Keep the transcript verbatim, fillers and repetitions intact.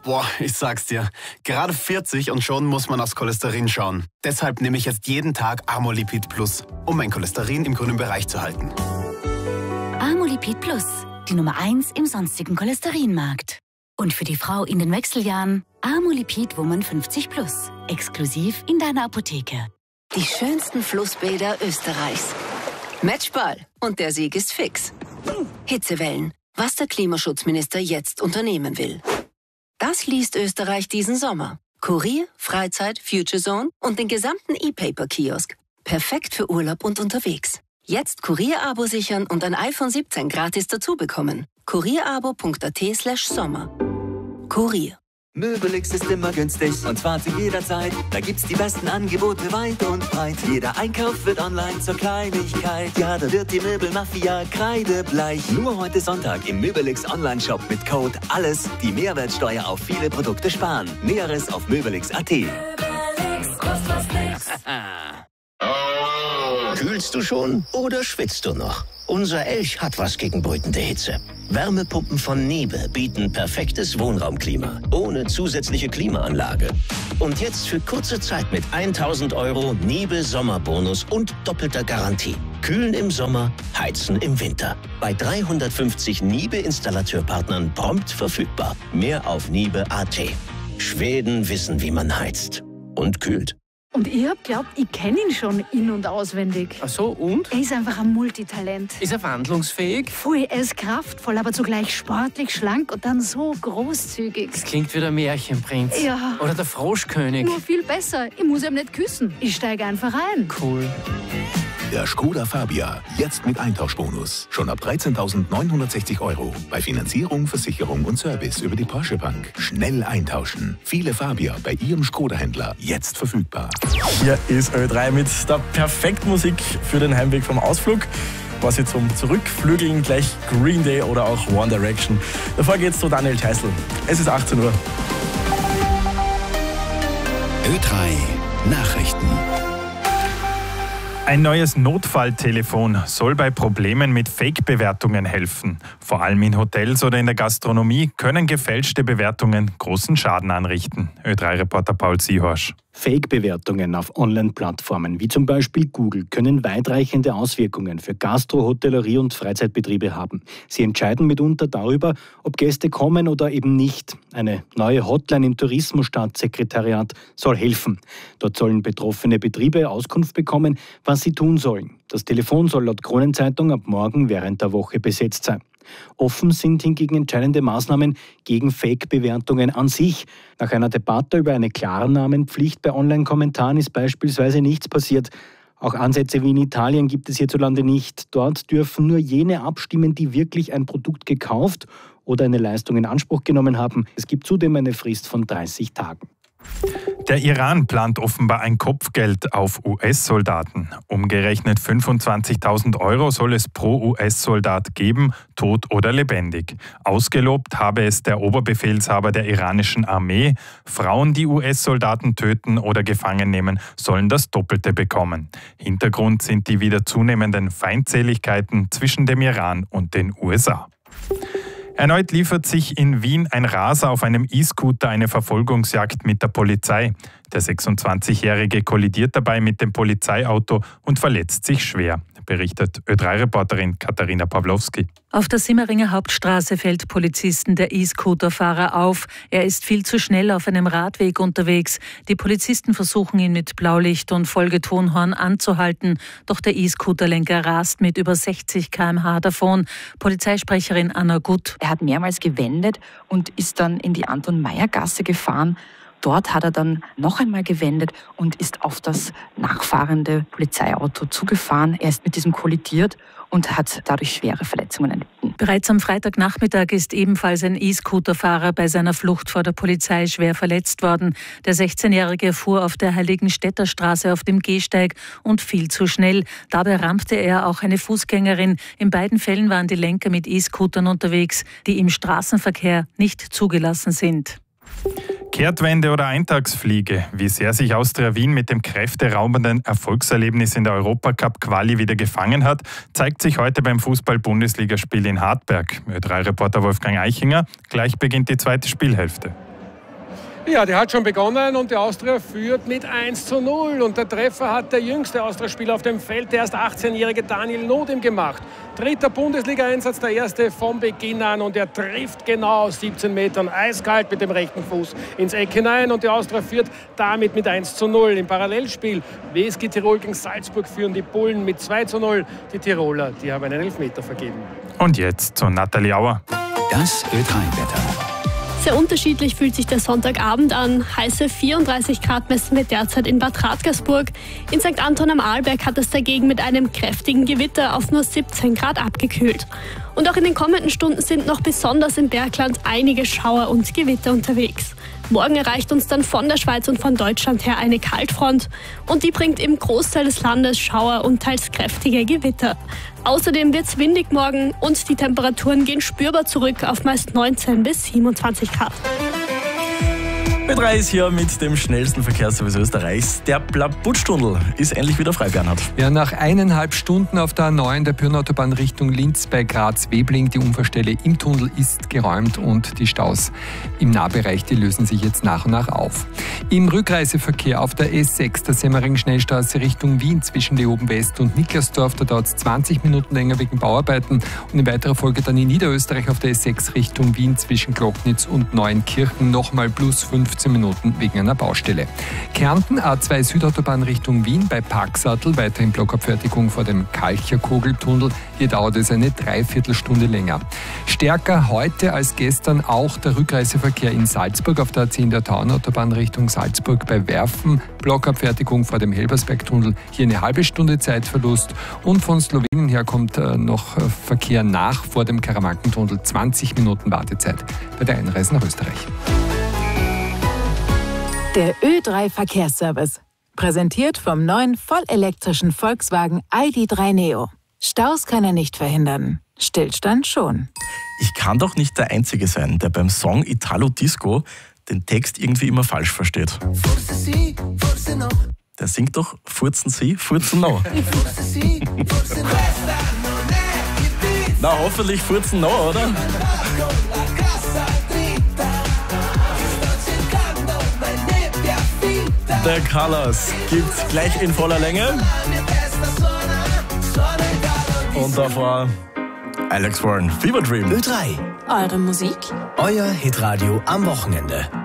Boah, ich sag's dir. Gerade vierzig und schon muss man aufs Cholesterin schauen. Deshalb nehme ich jetzt jeden Tag Amolipid Plus, um mein Cholesterin im grünen Bereich zu halten. Amolipid Plus, die Nummer eins im sonstigen Cholesterinmarkt. Und für die Frau in den Wechseljahren Amolipid Woman fünfzig Plus, exklusiv in deiner Apotheke. Die schönsten Flussbäder Österreichs. Matchball und der Sieg ist fix. Hitzewellen, was der Klimaschutzminister jetzt unternehmen will. Das liest Österreich diesen Sommer. Kurier, Freizeit, Future Zone und den gesamten E-Paper-Kiosk. Perfekt für Urlaub und unterwegs. Jetzt Kurier-Abo sichern und ein iPhone siebzehn gratis dazu bekommen. kurierabo punkt at slash sommer. Kurier. Möbelix ist immer günstig und zwar zu jeder Zeit. Da gibt's die besten Angebote weit und breit. Jeder Einkauf wird online zur Kleinigkeit. Ja, da wird die Möbelmafia kreidebleich. Nur heute Sonntag im Möbelix Online-Shop mit Code ALLES die Mehrwertsteuer auf viele Produkte sparen. Näheres auf möbelix punkt at. Möbelix, kostet was nix. Kühlst du schon oder schwitzt du noch? Unser Elch hat was gegen brütende Hitze. Wärmepumpen von Niebe bieten perfektes Wohnraumklima, ohne zusätzliche Klimaanlage. Und jetzt für kurze Zeit mit tausend Euro Niebe Sommerbonus und doppelter Garantie. Kühlen im Sommer, heizen im Winter. Bei dreihundertfünfzig Niebe-Installateurpartnern prompt verfügbar. Mehr auf niebe punkt at. Schweden wissen, wie man heizt und kühlt. Und ich hab glaubt, ich kenne ihn schon in- und auswendig. Ach so, und? Er ist einfach ein Multitalent. Ist er wandlungsfähig? Voll, er ist kraftvoll, aber zugleich sportlich, schlank und dann so großzügig. Das klingt wie der Märchenprinz. Ja. Oder der Froschkönig. Nur viel besser. Ich muss ihm nicht küssen. Ich steige einfach ein. Cool. Der Skoda Fabia, jetzt mit Eintauschbonus. Schon ab dreizehntausendneunhundertsechzig Euro. Bei Finanzierung, Versicherung und Service über die Porsche Bank. Schnell eintauschen. Viele Fabia bei Ihrem Skoda-Händler. Jetzt verfügbar. Hier ist Ö drei mit der perfekten Musik für den Heimweg vom Ausflug. Quasi zum Zurückflügeln gleich Green Day oder auch One Direction. Davor geht's zu Daniel Theißl. Es ist achtzehn Uhr. Ö drei Nachrichten. Ein neues Notfalltelefon soll bei Problemen mit Fake-Bewertungen helfen. Vor allem in Hotels oder in der Gastronomie können gefälschte Bewertungen großen Schaden anrichten. Ö drei Reporter Paul Siehorsch. Fake-Bewertungen auf Online-Plattformen wie zum Beispiel Google können weitreichende Auswirkungen für Gastro-, Hotellerie- und Freizeitbetriebe haben. Sie entscheiden mitunter darüber, ob Gäste kommen oder eben nicht. Eine neue Hotline im Tourismusstaatssekretariat soll helfen. Dort sollen betroffene Betriebe Auskunft bekommen, was sie tun sollen. Das Telefon soll laut Kronenzeitung ab morgen während der Woche besetzt sein. Offen sind hingegen entscheidende Maßnahmen gegen Fake-Bewertungen an sich. Nach einer Debatte über eine Klarnamenpflicht bei Online-Kommentaren ist beispielsweise nichts passiert. Auch Ansätze wie in Italien gibt es hierzulande nicht. Dort dürfen nur jene abstimmen, die wirklich ein Produkt gekauft oder eine Leistung in Anspruch genommen haben. Es gibt zudem eine Frist von dreißig Tagen. Der Iran plant offenbar ein Kopfgeld auf U S-Soldaten. Umgerechnet fünfundzwanzigtausend Euro soll es pro U S-Soldat geben, tot oder lebendig. Ausgelobt habe es der Oberbefehlshaber der iranischen Armee. Frauen, die U S-Soldaten töten oder gefangen nehmen, sollen das Doppelte bekommen. Hintergrund sind die wieder zunehmenden Feindseligkeiten zwischen dem Iran und den U S A. Erneut liefert sich in Wien ein Raser auf einem E-Scooter eine Verfolgungsjagd mit der Polizei. Der sechsundzwanzigjährige kollidiert dabei mit dem Polizeiauto und verletzt sich schwer, berichtet Ö drei Reporterin Katharina Pawlowski. Auf der Simmeringer Hauptstraße fällt Polizisten der E-Scooter-Fahrer auf. Er ist viel zu schnell auf einem Radweg unterwegs. Die Polizisten versuchen ihn mit Blaulicht und Folgetonhorn anzuhalten. Doch der E-Scooterlenker rast mit über sechzig Kilometer pro Stunde davon. Polizeisprecherin Anna Gutt. Er hat mehrmals gewendet und ist dann in die Anton-Meyer-Gasse gefahren. Dort hat er dann noch einmal gewendet und ist auf das nachfahrende Polizeiauto zugefahren. Er ist mit diesem kollidiert und hat dadurch schwere Verletzungen erlitten. Bereits am Freitagnachmittag ist ebenfalls ein E-Scooter-Fahrer bei seiner Flucht vor der Polizei schwer verletzt worden. Der sechzehnjährige fuhr auf der Heiligenstädter Straße auf dem Gehsteig und fiel zu schnell. Dabei rammte er auch eine Fußgängerin. In beiden Fällen waren die Lenker mit E-Scootern unterwegs, die im Straßenverkehr nicht zugelassen sind. Kehrtwende oder Eintagsfliege, wie sehr sich Austria Wien mit dem kräfteraubenden Erfolgserlebnis in der Europacup-Quali wieder gefangen hat, zeigt sich heute beim Fußball-Bundesligaspiel in Hartberg. Ö drei Reporter Wolfgang Eichinger, gleich beginnt die zweite Spielhälfte. Ja, die hat schon begonnen und die Austria führt mit eins zu null. Und der Treffer hat der jüngste Austria-Spieler auf dem Feld, der erst achtzehnjährige Daniel Nodim gemacht. Dritter Bundesliga-Einsatz, der erste vom Beginn an. Und er trifft genau aus siebzehn Metern, eiskalt mit dem rechten Fuß ins Eck hinein. Und die Austria führt damit mit eins zu null. Im Parallelspiel W S G Tirol gegen Salzburg führen die Bullen mit zwei zu null. Die Tiroler, die haben einen Elfmeter vergeben. Und jetzt zu Nathalie Auer. Das Ö drei Wetter. Sehr unterschiedlich fühlt sich der Sonntagabend an. Heiße vierunddreißig Grad messen wir derzeit in Bad Radkersburg. In Sankt Anton am Arlberg hat es dagegen mit einem kräftigen Gewitter auf nur siebzehn Grad abgekühlt. Und auch in den kommenden Stunden sind noch besonders im Bergland einige Schauer und Gewitter unterwegs. Morgen erreicht uns dann von der Schweiz und von Deutschland her eine Kaltfront und die bringt im Großteil des Landes Schauer und teils kräftige Gewitter. Außerdem wird es windig morgen und die Temperaturen gehen spürbar zurück auf meist neunzehn bis siebenundzwanzig Grad. Ö drei ist hier mit dem schnellsten Verkehrsservice Österreichs. Der Blabutschtunnel ist endlich wieder frei, Bernhard. Ja, nach eineinhalb Stunden auf der A neun der Pyreneeautobahn Richtung Linz bei Graz-Webling. Die Unfallstelle im Tunnel ist geräumt und die Staus im Nahbereich, die lösen sich jetzt nach und nach auf. Im Rückreiseverkehr auf der S sechs der Semmering-Schnellstraße Richtung Wien zwischen Leoben West und Niklasdorf, da dauert es zwanzig Minuten länger wegen Bauarbeiten. Und in weiterer Folge dann in Niederösterreich auf der S sechs Richtung Wien zwischen Glocknitz und Neuenkirchen nochmal plus fünfzehn Minuten wegen einer Baustelle. Kärnten A zwei Südautobahn Richtung Wien bei Parksattel, weiterhin Blockabfertigung vor dem Kalcher-Kogeltunnel. Hier dauert es eine Dreiviertelstunde länger. Stärker heute als gestern auch der Rückreiseverkehr in Salzburg auf der A zehn der Tauernautobahn Richtung Salzburg bei Werfen, Blockabfertigung vor dem Helbersbergtunnel. Hier eine halbe Stunde Zeitverlust und von Slowenien her kommt noch Verkehr nach vor dem Karawankentunnel. zwanzig Minuten Wartezeit bei der Einreise nach Österreich. Der Ö drei Verkehrsservice. Präsentiert vom neuen vollelektrischen Volkswagen I D drei Neo. Staus kann er nicht verhindern. Stillstand schon. Ich kann doch nicht der Einzige sein, der beim Song Italo Disco den Text irgendwie immer falsch versteht. Der singt doch Furzen Sie, Furzen No. Na, hoffentlich Furzen No, oder? The Colors gibt's gleich in voller Länge. Und davor Alex Warren, Fever Dream. Ö drei. Eure Musik. Euer Hitradio am Wochenende.